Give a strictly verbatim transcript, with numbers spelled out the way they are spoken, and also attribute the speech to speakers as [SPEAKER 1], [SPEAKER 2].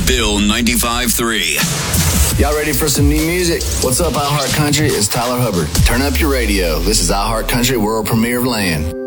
[SPEAKER 1] Bill ninety-five three.
[SPEAKER 2] Y'all ready for some new music? What's up, iHeart Country? It's Tyler Hubbard. Turn up your radio. This is iHeart Country, world premiere of Land.